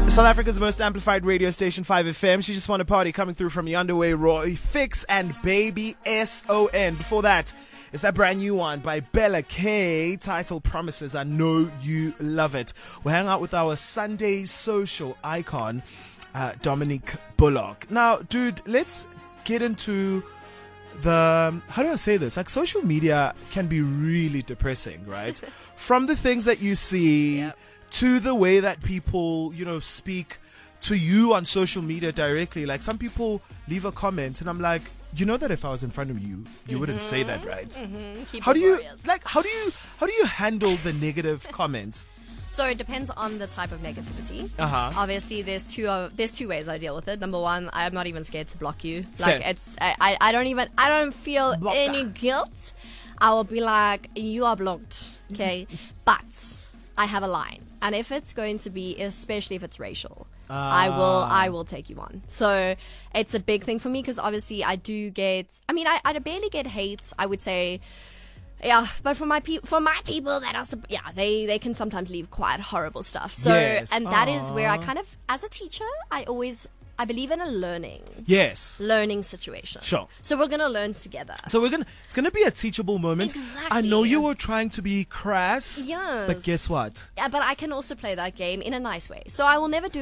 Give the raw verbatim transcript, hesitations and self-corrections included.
South Africa's most amplified radio station, five F M. She Just Want a Party, coming through from the Underway Roy Fix and Baby S O N. Before that, it's that brand new one by Bella K, titled Promises. I know you love it. We'll hang out with our Sunday social icon, uh, Dominic Bullock. Now, dude, let's get into the, how do I say this? Like, social media can be really depressing, right? From the things that you see, yep, to the way that people, you know, speak to you on social media directly. Like, some people leave a comment and I'm like, you know that if I was in front of you, you mm-hmm. wouldn't say that, right? Mm-hmm. How do you warriors. like? How do you how do you handle the negative comments? So it depends on the type of negativity. Uh-huh. Obviously, there's two uh, there's two ways I deal with it. Number one, I'm not even scared to block you. Like, Fair. it's I, I I don't even I don't feel Block. any guilt. I will be like, you are blocked, okay? But I have a line, and if it's going to be, especially if it's racial, Ah. I will I will take you on. So it's a big thing for me because obviously I do get. I mean, I, I barely get hate, I would say. Yeah, but for my people, for my people that are, yeah, they, they can sometimes leave quite horrible stuff. So, Yes. and that is where I Aw. kind of, as a teacher, I always, I believe in a learning, Yes. learning situation. Sure. So we're gonna learn together. So we're gonna it's gonna be a teachable moment. Exactly. I know you were trying to be crass. Yes. But guess what? Yeah, but I can also play that game in a nice way. So I will never do